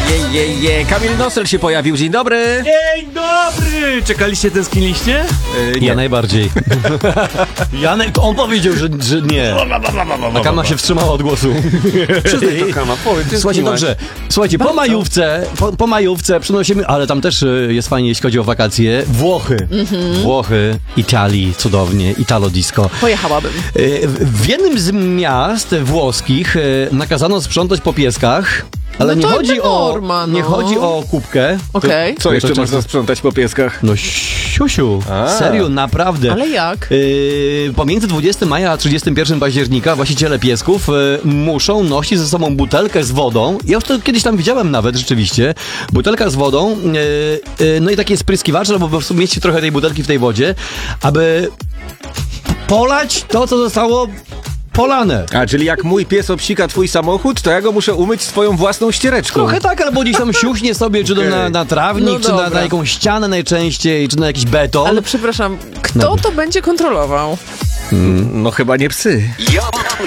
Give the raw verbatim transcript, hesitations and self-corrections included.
Je, je, je. Kamil Nosel się pojawił. Dzień dobry. Dzień dobry! Czekaliście, tęskniliście? Yy, nie. Ja najbardziej. Janek, on powiedział, że, że nie. A Kama się wstrzymała od głosu. Przyznaj to, Kama, powiedz. Słuchajcie, dobrze. Słuchajcie, po majówce, po, po majówce przynosimy, ale tam też y, jest fajnie, jeśli chodzi o wakacje. Włochy. Mm-hmm. Włochy, Italii, cudownie, Italo disco. Pojechałabym. Y, w jednym z miast włoskich y, nakazano sprzątać po pieskach. Ale No nie to chodzi norma, o no. nie chodzi o kubkę. Okej. Co jeszcze To można często- sprzątać po pieskach? No siusiu, A. serio, naprawdę. Ale jak? Yy, pomiędzy dwudziestego maja a trzydziestego pierwszego października właściciele piesków yy, muszą nosić ze sobą butelkę z wodą. Ja już to kiedyś tam widziałem nawet, rzeczywiście. Butelka z wodą, yy, yy, no i takie spryskiwacze, albo po prostu mieścić trochę tej butelki w tej wodzie, aby polać to, co zostało polane. A, czyli jak mój pies obsika twój samochód, to ja go muszę umyć swoją własną ściereczką. Trochę tak, albo gdzieś tam siuśnie sobie, czy to Okej. na, na trawnik, No czy na, dobra. na jakąś ścianę najczęściej, czy na jakiś beton. Ale przepraszam, kto Dobra. to będzie kontrolował? No chyba nie psy.